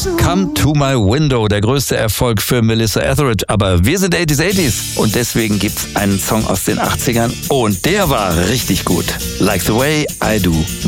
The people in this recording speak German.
Come to my window, der größte Erfolg für Melissa Etheridge. Aber wir sind 80s und deswegen gibt's einen Song aus den 80ern und der war richtig gut. Like the way I do.